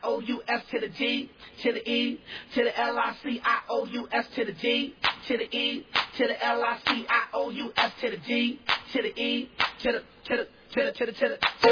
I-O-U-S to the G, to the E, to the L-I-C-I-O-U-S to the G, to the E, to the L-I-C-I-O-U-S to the G, to the E, to the